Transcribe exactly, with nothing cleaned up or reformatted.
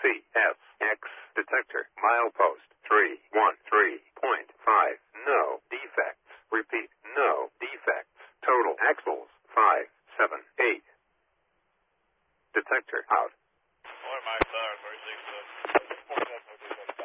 C S X detector. Milepost three one three point five. No defects. Repeat, no defects. Total axles five seven eight. Detector out.